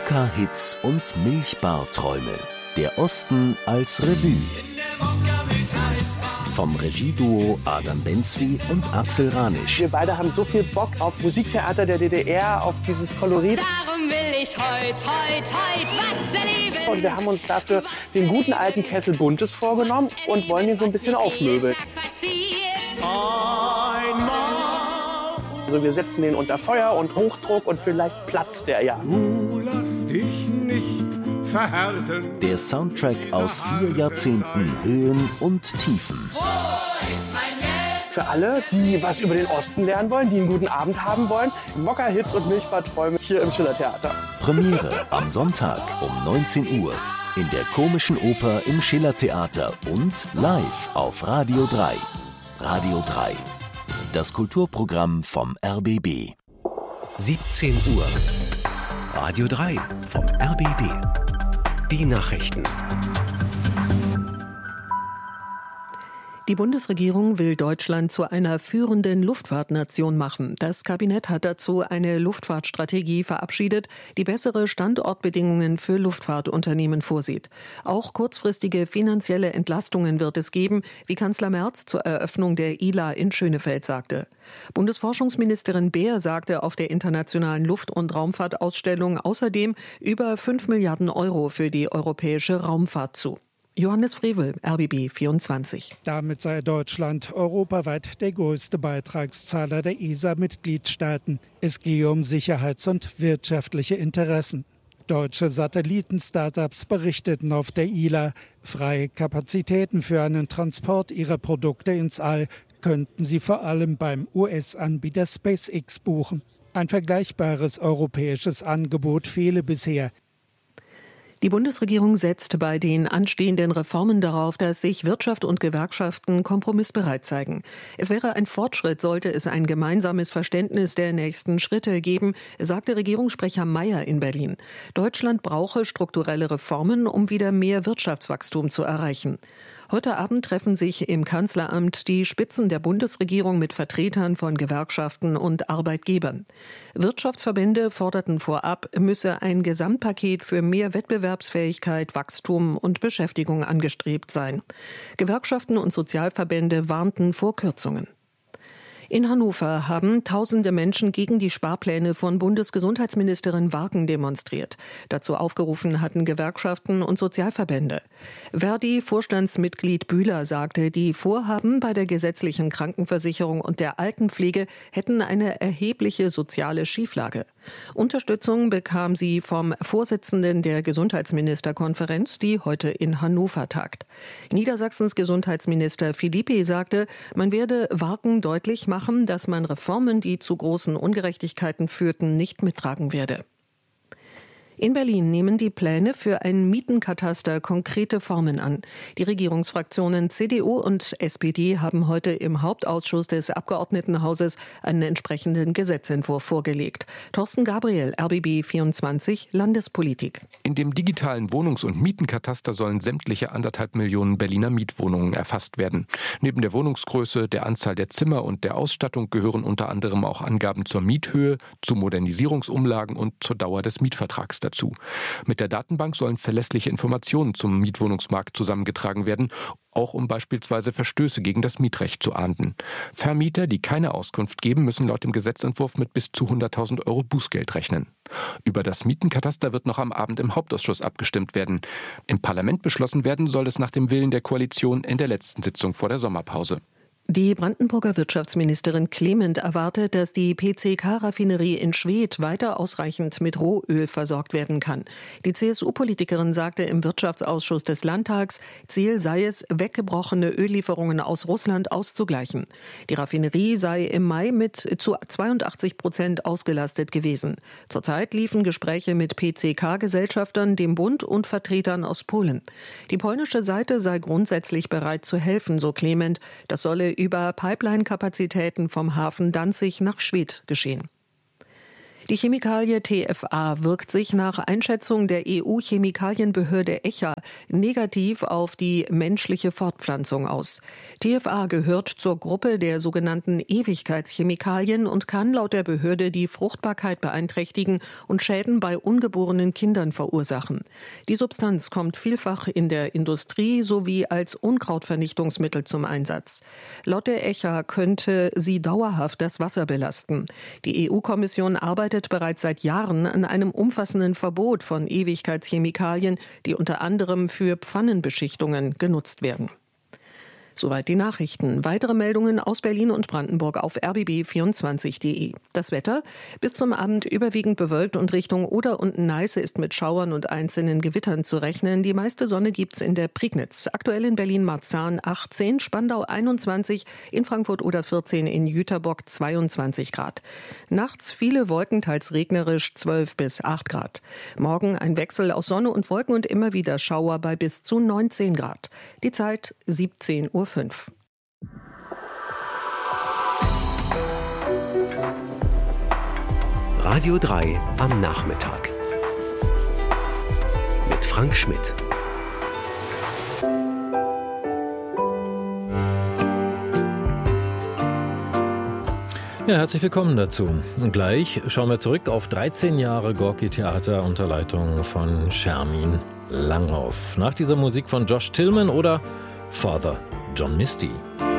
Mokka-Hits und Milchbar-Träume. Der Osten als Revue. Vom Regieduo Adam Benzwi und Axel Ranisch. Wir beide haben so viel Bock auf Musiktheater der DDR, auf dieses Kolorit. Darum will ich heut was erleben. Und wir haben uns dafür den guten alten Kessel Buntes vorgenommen und wollen ihn so ein bisschen aufmöbeln. Also wir setzen den unter Feuer und Hochdruck und vielleicht platzt der ja. Du lass dich nicht verhärten. Der Soundtrack aus 4 Jahrzehnten Höhen und Tiefen. Für alle, die was über den Osten lernen wollen, die einen guten Abend haben wollen, Mokka-Hits und Milchbar-Träume hier im Schillertheater. Premiere am Sonntag um 19 Uhr in der Komischen Oper im Schillertheater und live auf Radio 3. Radio 3. Das Kulturprogramm vom RBB. 17 Uhr. Radio 3 vom RBB. Die Nachrichten. Die Bundesregierung will Deutschland zu einer führenden Luftfahrtnation machen. Das Kabinett hat dazu eine Luftfahrtstrategie verabschiedet, die bessere Standortbedingungen für Luftfahrtunternehmen vorsieht. Auch kurzfristige finanzielle Entlastungen wird es geben, wie Kanzler Merz zur Eröffnung der ILA in Schönefeld sagte. Bundesforschungsministerin Beer sagte auf der Internationalen Luft- und Raumfahrtausstellung außerdem über 5 Milliarden Euro für die europäische Raumfahrt zu. Johannes Frevel, RBB 24. Damit sei Deutschland europaweit der größte Beitragszahler der ESA-Mitgliedstaaten. Es gehe um Sicherheits- und wirtschaftliche Interessen. Deutsche Satelliten-Startups berichteten auf der ILA, freie Kapazitäten für einen Transport ihrer Produkte ins All könnten sie vor allem beim US-Anbieter SpaceX buchen. Ein vergleichbares europäisches Angebot fehle bisher. Die Bundesregierung setzt bei den anstehenden Reformen darauf, dass sich Wirtschaft und Gewerkschaften kompromissbereit zeigen. Es wäre ein Fortschritt, sollte es ein gemeinsames Verständnis der nächsten Schritte geben, sagte Regierungssprecher Mayer in Berlin. Deutschland brauche strukturelle Reformen, um wieder mehr Wirtschaftswachstum zu erreichen. Heute Abend treffen sich im Kanzleramt die Spitzen der Bundesregierung mit Vertretern von Gewerkschaften und Arbeitgebern. Wirtschaftsverbände forderten vorab, müsse ein Gesamtpaket für mehr Wettbewerbsfähigkeit, Wachstum und Beschäftigung angestrebt sein. Gewerkschaften und Sozialverbände warnten vor Kürzungen. In Hannover haben tausende Menschen gegen die Sparpläne von Bundesgesundheitsministerin Warken demonstriert. Dazu aufgerufen hatten Gewerkschaften und Sozialverbände. Verdi-Vorstandsmitglied Bühler sagte, die Vorhaben bei der gesetzlichen Krankenversicherung und der Altenpflege hätten eine erhebliche soziale Schieflage. Unterstützung bekam sie vom Vorsitzenden der Gesundheitsministerkonferenz, die heute in Hannover tagt. Niedersachsens Gesundheitsminister Philippi sagte, man werde Warken deutlich machen, dass man Reformen, die zu großen Ungerechtigkeiten führten, nicht mittragen werde. In Berlin nehmen die Pläne für ein Mietenkataster konkrete Formen an. Die Regierungsfraktionen CDU und SPD haben heute im Hauptausschuss des Abgeordnetenhauses einen entsprechenden Gesetzentwurf vorgelegt. Thorsten Gabriel, RBB 24, Landespolitik. In dem digitalen Wohnungs- und Mietenkataster sollen sämtliche 1,5 Millionen Berliner Mietwohnungen erfasst werden. Neben der Wohnungsgröße, der Anzahl der Zimmer und der Ausstattung gehören unter anderem auch Angaben zur Miethöhe, zu Modernisierungsumlagen und zur Dauer des Mietvertrags dazu. Mit der Datenbank sollen verlässliche Informationen zum Mietwohnungsmarkt zusammengetragen werden, auch um beispielsweise Verstöße gegen das Mietrecht zu ahnden. Vermieter, die keine Auskunft geben, müssen laut dem Gesetzentwurf mit bis zu 100.000 Euro Bußgeld rechnen. Über das Mietenkataster wird noch am Abend im Hauptausschuss abgestimmt werden. Im Parlament beschlossen werden soll es nach dem Willen der Koalition in der letzten Sitzung vor der Sommerpause. Die Brandenburger Wirtschaftsministerin Clement erwartet, dass die PCK-Raffinerie in Schwedt weiter ausreichend mit Rohöl versorgt werden kann. Die CSU-Politikerin sagte im Wirtschaftsausschuss des Landtags, Ziel sei es, weggebrochene Öllieferungen aus Russland auszugleichen. Die Raffinerie sei im Mai mit zu 82% ausgelastet gewesen. Zurzeit liefen Gespräche mit PCK-Gesellschaftern, dem Bund und Vertretern aus Polen. Die polnische Seite sei grundsätzlich bereit zu helfen, so Clement. Das solle über Pipeline-Kapazitäten vom Hafen Danzig nach Schwedt geschehen. Die Chemikalie TFA wirkt sich nach Einschätzung der EU-Chemikalienbehörde ECHA negativ auf die menschliche Fortpflanzung aus. TFA gehört zur Gruppe der sogenannten Ewigkeitschemikalien und kann laut der Behörde die Fruchtbarkeit beeinträchtigen und Schäden bei ungeborenen Kindern verursachen. Die Substanz kommt vielfach in der Industrie sowie als Unkrautvernichtungsmittel zum Einsatz. Laut der ECHA könnte sie dauerhaft das Wasser belasten. Die EU-Kommission arbeitet bereits seit Jahren an einem umfassenden Verbot von Ewigkeitschemikalien, die unter anderem für Pfannenbeschichtungen genutzt werden. Soweit die Nachrichten. Weitere Meldungen aus Berlin und Brandenburg auf rbb24.de. Das Wetter: bis zum Abend überwiegend bewölkt und Richtung Oder und Neiße ist mit Schauern und einzelnen Gewittern zu rechnen. Die meiste Sonne gibt's in der Prignitz. Aktuell in Berlin-Marzahn 18, Spandau 21, in Frankfurt oder 14, in Jüterbock 22 Grad. Nachts viele Wolken, teils regnerisch 12 bis 8 Grad. Morgen ein Wechsel aus Sonne und Wolken und immer wieder Schauer bei bis zu 19 Grad. Die Zeit 17:05 Uhr. Radio 3 am Nachmittag. Mit Frank Schmidt. Ja, herzlich willkommen dazu. Und gleich schauen wir zurück auf 13 Jahre Gorki-Theater unter Leitung von Schermin Langhoff. Nach dieser Musik von Josh Tillman oder Father John Misty.